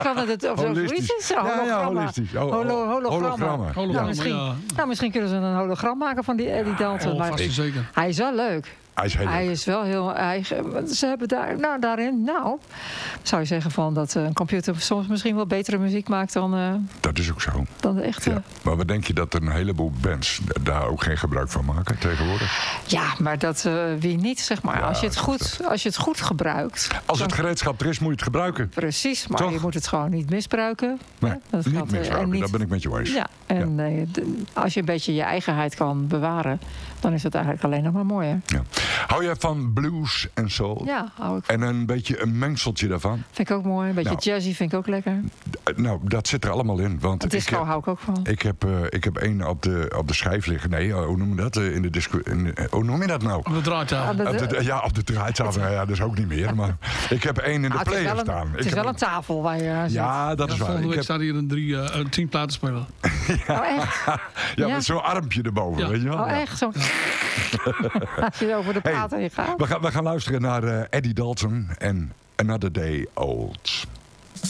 Kan het of Holistisch. zoiets is? Ja, holistisch. Hologrammen. Misschien kunnen ze een hologram maken van die Eddie Dalton. Maar vast en zeker. hij is wel leuk. Hij is wel heel... ze hebben daarin... zou je zeggen van dat een computer soms misschien wel betere muziek maakt dan... dat is ook zo. Dan de echte... Ja. Maar wat denk je dat een heleboel bands daar ook geen gebruik van maken tegenwoordig? Ja, maar dat wie niet, zeg maar. Ja, als je het goed gebruikt... Als het gereedschap er is, moet je het gebruiken. Precies, maar Toch? je moet het gewoon niet misbruiken. Nee, dat niet gaat, misbruiken, daar ben ik met je eens. Ja, en als je een beetje je eigenheid kan bewaren... dan is het eigenlijk alleen nog maar mooi, hè? Ja. Hou jij van blues en soul? Ja, hou ik van. En een beetje een mengseltje daarvan? Vind ik ook mooi. Een beetje jazzy vind ik ook lekker. Nou, dat zit er allemaal in. Want disco hou ik ook van. Ik heb één op de schijf liggen. Nee, hoe noem je dat? In de disco. Hoe noem je dat nou? Op de draaitafel. Op de draaitafel. Ja, dat is ook niet meer. Maar ik heb één in de player staan. Het is wel een tafel waar je aan zit. Ja, dat is waar. Volgende week staat hier een 10 platenspeler. Oh, echt? Ja, met zo'n armpje erboven. Weet je wel? Oh, echt? Zo. Als je over de platen heen gaat. We gaan luisteren naar Eddie Dalton en Another Day Old.